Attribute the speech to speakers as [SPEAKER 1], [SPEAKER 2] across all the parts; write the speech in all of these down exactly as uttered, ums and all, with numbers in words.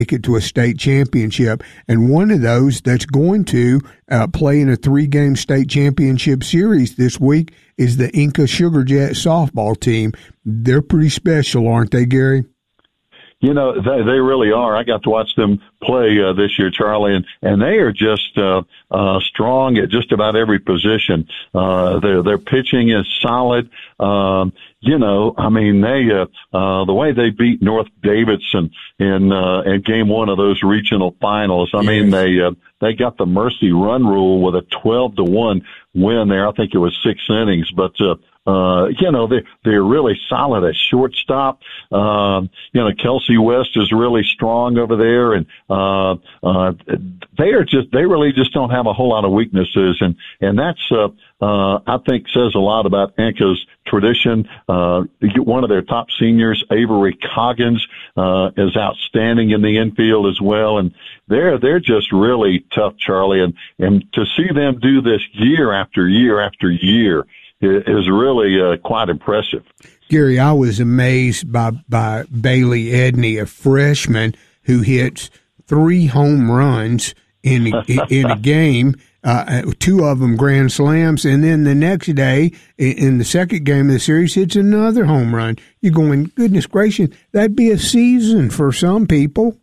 [SPEAKER 1] make it to a state championship. And one of those that's going to uh, play in a three-game state championship series this week is the Inca Sugar Jet softball team. They're pretty special, aren't they, Gary?
[SPEAKER 2] You know, they, they really are. I got to watch them play uh, this year, Charlie, and, and they are just uh, uh, strong at just about every position. Uh, their their pitching is solid. Um, you know, I mean, they uh, uh, the way they beat North Davidson in uh, in game one of those regional finals. I yes. mean, they uh, they got the mercy run rule with a twelve to one win there. I think it was six innings, but. Uh, Uh, you know, they, they're really solid at shortstop. Um, you know, Kelsey West is really strong over there, and, uh, uh, they are just, they really just don't have a whole lot of weaknesses. And, and that's, uh, uh, I think says a lot about Inca's tradition. Uh, one of their top seniors, Avery Coggins, uh, is outstanding in the infield as well. And they're, they're just really tough, Charlie. And, and to see them do this year after year after year, is really uh, quite impressive.
[SPEAKER 1] Gary, I was amazed by, by Bailey Edney, a freshman who hits three home runs in a, in a game, uh, two of them grand slams, and then the next day in the second game of the series hits another home run. You're going, goodness gracious, that'd be a season for some people.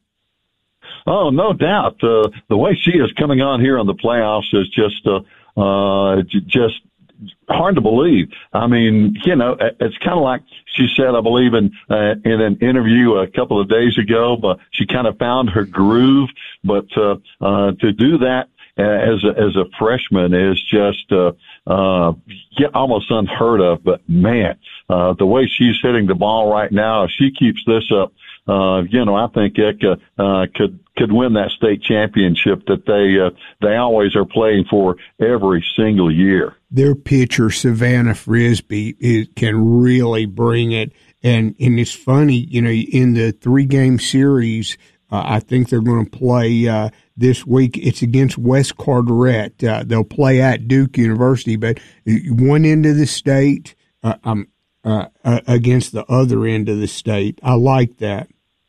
[SPEAKER 2] Oh, no doubt. Uh, the way she is coming on here on the playoffs is just uh, uh, just hard to believe. I mean, you know, it's kind of like she said, I believe in uh, in an interview a couple of days ago, but she kind of found her groove. But uh, uh, to do that as a, as a freshman is just uh, uh, yeah, almost unheard of. But man, uh, the way she's hitting the ball right now, if she keeps this up, uh, you know, I think Eka uh, could could win that state championship that they uh, they always are playing for every single year.
[SPEAKER 1] Their pitcher, Savannah Frisbee, is, can really bring it. And, and it's funny, you know, in the three-game series, uh, I think they're going to play uh, this week. It's against West Carteret. Uh, they'll play at Duke University, but one end of the state uh, um, uh, uh, against the other end of the state. I like that.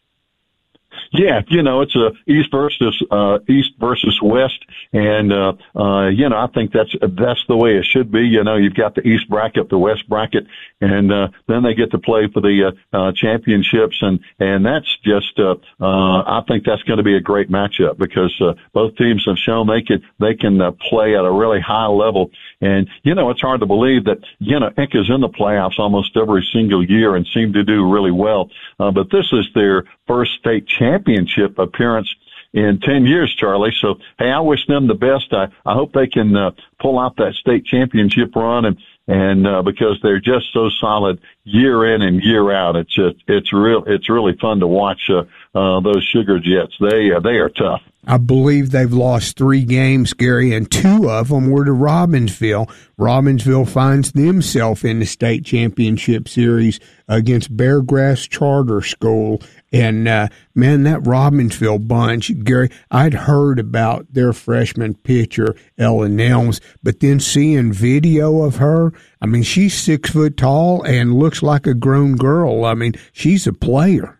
[SPEAKER 2] Yeah, you know, it's a East versus uh, East versus West, and uh, uh, you know, I think that's that's the way it should be. You know, you've got the East bracket, the West bracket, and uh, then they get to play for the uh, uh, championships, and and that's just uh, uh, I think that's going to be a great matchup because uh, both teams have shown they can they can uh, play at a really high level, and you know, it's hard to believe that you know Inca's in the playoffs almost every single year and seem to do really well, uh, but this is their first state championship appearance in ten years, Charlie. So, hey, I wish them the best. I, I hope they can uh, pull out that state championship run, and and uh, because they're just so solid year in and year out. It's just, it's real. It's really fun to watch uh, uh, those Sugar Jets. They uh, they are tough.
[SPEAKER 1] I believe they've lost three games, Gary, and two of them were to Robbinsville. Robbinsville finds themselves in the state championship series against Beargrass Charter School. And, uh, man, that Robbinsville bunch, Gary, I'd heard about their freshman pitcher, Ellen Nelms, but then seeing video of her, I mean, she's six foot tall and looks like a grown girl. I mean, she's a player.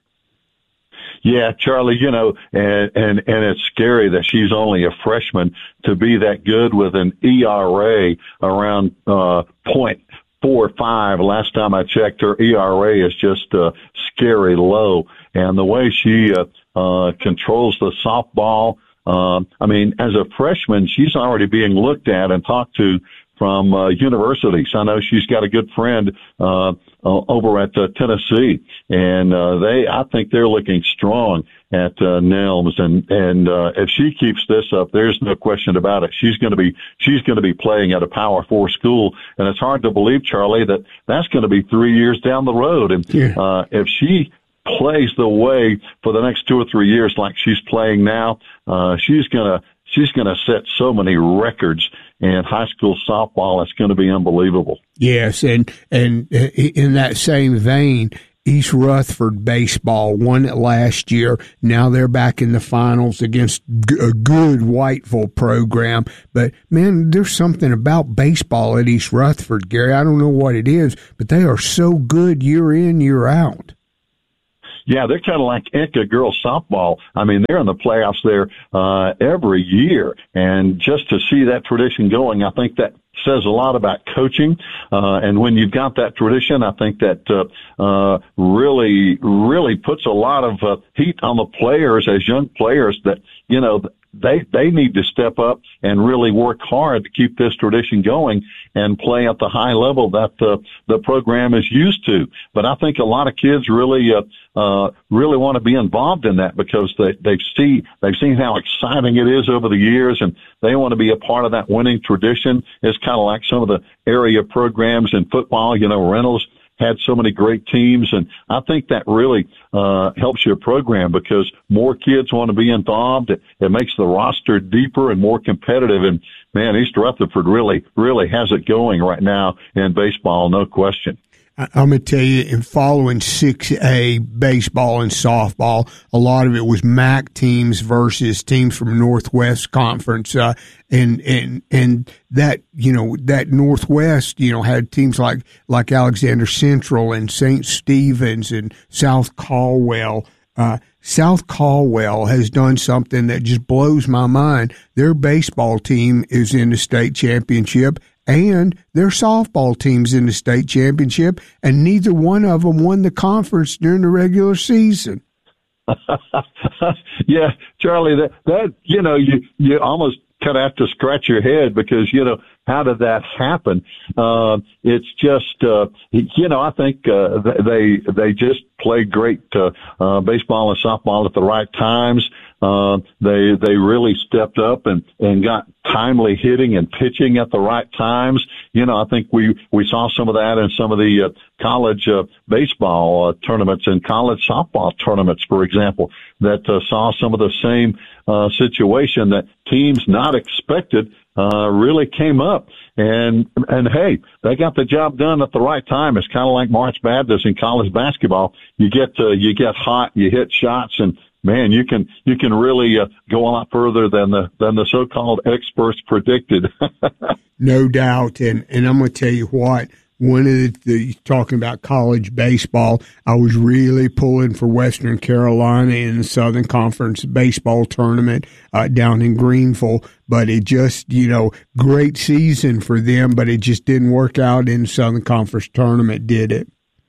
[SPEAKER 2] Yeah, Charlie, you know, and, and, and it's scary that she's only a freshman to be that good with an E R A around, uh, point four five. Last time I checked, her E R A is just, uh, scary low. And the way she, uh, uh, controls the softball, um, I mean, as a freshman, she's already being looked at and talked to from uh, universities. I know she's got a good friend uh, uh over at uh, Tennessee, and uh, they I think they're looking strong at uh, Nelms, and and uh, if she keeps this up, there's no question about it. She's going to be she's going to be playing at a Power Four school, and it's hard to believe, Charlie, that that's going to be three years down the road. And
[SPEAKER 1] yeah.
[SPEAKER 2] uh, if she plays the way for the next two or three years like she's playing now, uh, she's gonna she's gonna set so many records in high school softball. It's going to be unbelievable.
[SPEAKER 1] Yes, and and in that same vein, East Rutherford baseball won it last year. Now they're back in the finals against a good Whiteville program. But, man, there's something about baseball at East Rutherford, Gary. I don't know what it is, but they are so good year in, year out.
[SPEAKER 2] Yeah, they're kind of like Inca girls softball. I mean, they're in the playoffs there uh, every year, and just to see that tradition going, I think that says a lot about coaching. Uh, and when you've got that tradition, I think that uh, uh, really, really puts a lot of uh, heat on the players as young players that, you know, they they need to step up and really work hard to keep this tradition going and play at the high level that uh, the program is used to. But I think a lot of kids really uh, uh, really want to be involved in that because they they see they've seen how exciting it is over the years, and they want to be a part of that winning tradition. It's kind of like some of the area programs in football. You know, Reynolds had so many great teams, and I think that really uh, helps your program because more kids want to be involved. It, it makes the roster deeper and more competitive. And man, East Rutherford really, really has it going right now in baseball, no question.
[SPEAKER 1] I'm going to tell you, in following six A baseball and softball, a lot of it was M A C teams versus teams from Northwest Conference. Uh, and, and, and that, you know, that Northwest, you know, had teams like, like Alexander Central and Saint Stephen's and South Caldwell. Uh, South Caldwell has done something that just blows my mind. Their baseball team is in the state championship, and their softball team's in the state championship, and neither one of them won the conference during the regular season.
[SPEAKER 2] Yeah, Charlie, that, that, you know, you, you almost kind of have to scratch your head because, you know, how did that happen? Uh, it's just, uh, you know, I think, uh, they, they just played great, uh, uh, baseball and softball at the right times. Uh, they, they really stepped up and, and got timely hitting and pitching at the right times. You know, I think we, we saw some of that in some of the, uh, college, uh, baseball, uh, tournaments and college softball tournaments, for example, that, uh, saw some of the same, uh, situation that teams not expected, uh, really came up. And, and hey, they got the job done at the right time. It's kind of like March Madness in college basketball. You get, uh, you get hot, you hit shots, and man, you can, you can really uh, go a lot further than the, than the so-called experts predicted.
[SPEAKER 1] No doubt. And, and I'm going to tell you what, one of the, the, talking about college baseball, I was really pulling for Western Carolina in the Southern Conference baseball tournament uh, down in Greenville, but it just, you know, great season for them, but it just didn't work out in the Southern Conference tournament, did it?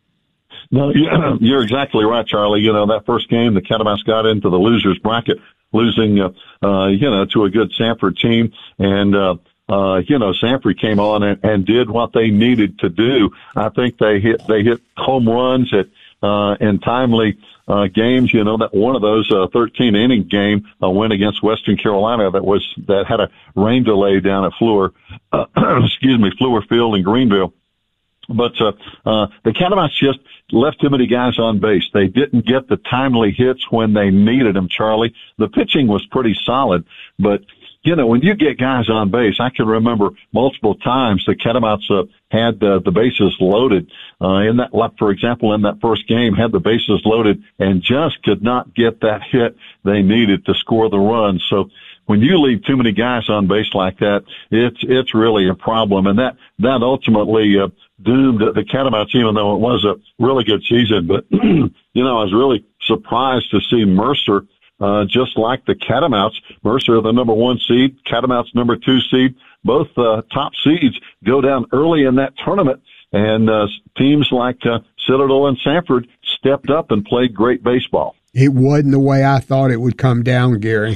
[SPEAKER 2] No, you're exactly right, Charlie. You know, that first game, the Catamounts got into the losers bracket, losing, uh, uh, you know, to a good Sanford team. And, uh, uh, you know, Sanford came on and, and did what they needed to do. I think they hit, they hit home runs at, uh, in timely, uh, games. You know, that one of those, uh, thirteen inning game, a uh, win against Western Carolina that was, that had a rain delay down at Fleur, uh, excuse me, Fleur Field in Greenville. But, uh, uh, the Catamounts just left too many guys on base. They didn't get the timely hits when they needed them, Charlie. The pitching was pretty solid, but, you know, when you get guys on base, I can remember multiple times the Catamounts, uh, had, uh, the bases loaded, uh, in that, like, for example, in that first game, had the bases loaded and just could not get that hit they needed to score the run. So, when you leave too many guys on base like that, it's, it's really a problem. And that, that ultimately, uh, doomed the Catamounts, even though it was a really good season. But, you know, I was really surprised to see Mercer, uh, just like the Catamounts, Mercer, the number one seed, Catamounts number two seed, both, uh, top seeds go down early in that tournament. And, uh, teams like, uh, Citadel and Sanford stepped up and played great baseball.
[SPEAKER 1] It wasn't the way I thought it would come down, Gary.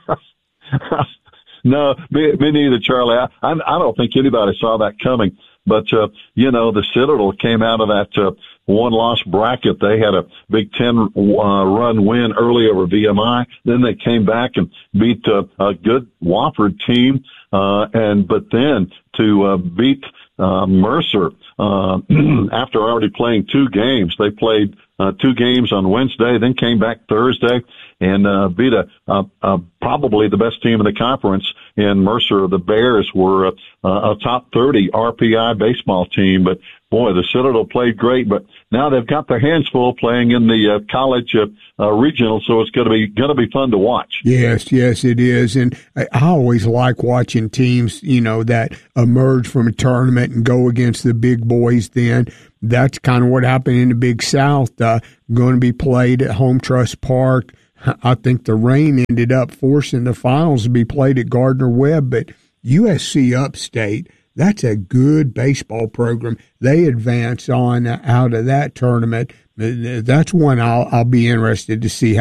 [SPEAKER 2] No, me, me neither, Charlie. I, I, I don't think anybody saw that coming. But, uh, you know, the Citadel came out of that, uh, one-loss bracket. They had a Big Ten, uh, run win early over V M I. Then they came back and beat, uh, a good Wofford team. Uh, and, but then to, uh, beat, uh, Mercer, uh, after already playing two games, they played, uh, two games on Wednesday, then came back Thursday and, uh, beat a, a, a probably the best team in the conference in Mercer. The Bears were a, a top thirty R P I baseball team, but boy, the Citadel played great, but now they've got their hands full playing in the uh, college uh, uh, regional, so it's going to be going to be fun to watch.
[SPEAKER 1] Yes, yes, it is, and I, I always like watching teams, you know, that emerge from a tournament and go against the big boys. Then that's kind of what happened in the Big South. Uh, going to be played at Home Trust Park. I think the rain ended up forcing the finals to be played at Gardner Webb, but U S C Upstate, that's a good baseball program. They advance on out of that tournament. That's one I'll, I'll be interested to see how